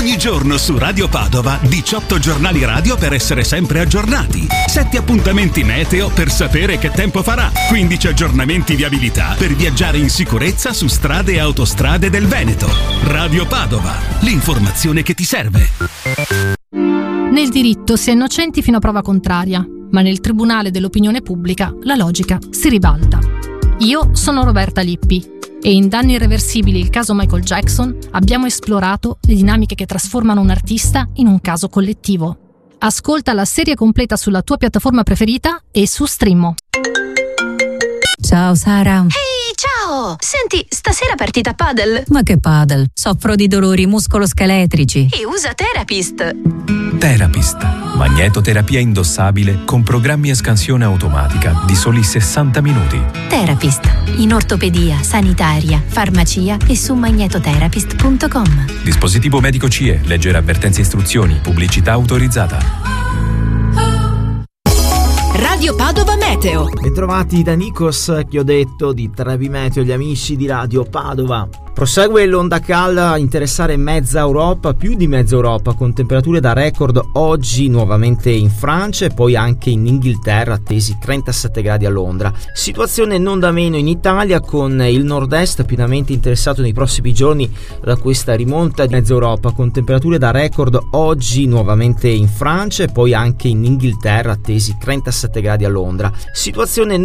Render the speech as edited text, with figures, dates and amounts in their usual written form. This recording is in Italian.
Ogni giorno su Radio Padova 18 giornali radio per essere sempre aggiornati, 7 appuntamenti meteo per sapere che tempo farà, 15 aggiornamenti viabilità per viaggiare in sicurezza su strade e autostrade del Veneto. Radio Padova, l'informazione che ti serve. Nel diritto si è innocenti fino a prova contraria, ma nel tribunale dell'opinione pubblica la logica si ribalta. Io sono Roberta Lippi e in Danni irreversibili, il caso Michael Jackson, abbiamo esplorato le dinamiche che trasformano un artista in un caso collettivo. Ascolta la serie completa sulla tua piattaforma preferita e su Streammo. Ciao Sara. Ehi, ciao! Senti, stasera partita padel? Ma che padel? Soffro di dolori muscoloscheletrici. E usa Therapist. Therapist, magnetoterapia indossabile con programmi e scansione automatica di soli 60 minuti. Therapist, in ortopedia, sanitaria, farmacia e su magnetotherapist.com. Dispositivo medico CE, leggere avvertenze e istruzioni, pubblicità autorizzata. Radio Padova Meteo. Bentrovati da Nikos, che ho detto di Trebi Meteo, gli amici di Radio Padova. Prosegue l'onda calda a interessare mezza Europa, più di mezza Europa, con temperature da record oggi nuovamente in Francia e poi anche in Inghilterra, attesi 37 gradi a Londra. Situazione non da meno in Italia, con il nord-est pienamente interessato nei prossimi giorni da questa rimonta di mezza Europa, con temperature da record oggi nuovamente in Francia e poi anche in Inghilterra, attesi 37 gradi a Londra. Situazione